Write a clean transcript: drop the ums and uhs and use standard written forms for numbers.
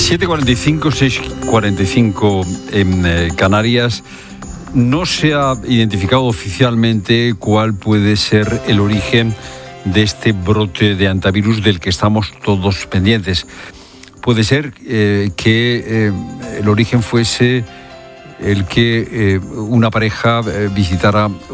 7:45, 6:45 en Canarias. No se ha identificado oficialmente cuál puede ser el origen de este brote de hantavirus del que estamos todos pendientes. Puede ser que el origen fuese el que una pareja visitara